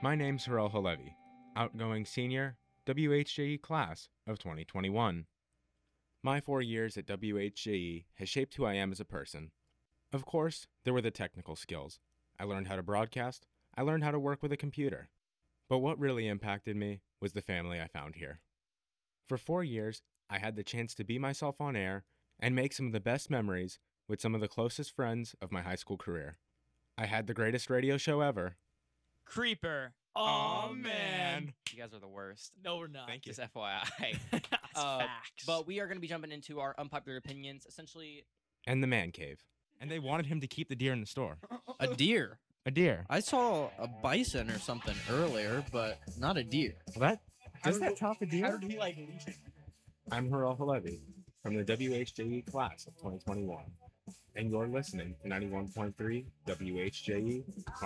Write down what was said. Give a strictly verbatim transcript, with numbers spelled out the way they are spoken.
My name's Harel Halevi, outgoing senior, W H J E class of twenty twenty-one. My four years at W H J E has shaped who I am as a person. Of course, there were the technical skills. I learned how to broadcast, I learned how to work with a computer. But what really impacted me was the family I found here. For four years, I had the chance to be myself on air and make some of the best memories with some of the closest friends of my high school career. I had the greatest radio show ever. Creeper. Aw, man. You guys are the worst. No, we're not. Thank you. Just F Y I. That's Uh, facts. But we are going to be jumping into our unpopular opinions. Essentially, And the man cave. And they wanted him to keep the deer in the store. A deer. A deer. I saw a bison or something earlier, but not a deer. What? Does that top a How deer? did he like leash it? I'm Harel Halevi from the W H J E class of twenty twenty-one. And you're listening to ninety-one point three W H J E